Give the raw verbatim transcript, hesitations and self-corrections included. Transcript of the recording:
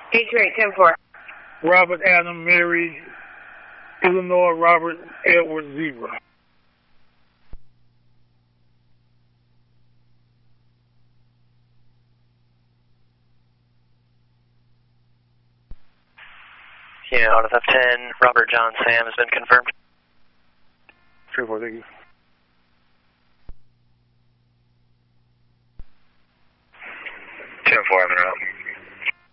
Eight two eight, ten four. Robert Adam Mary, Illinois Robert Edward Zebra. Yeah, out of F ten, Robert John Sam has been confirmed. three four, thank you.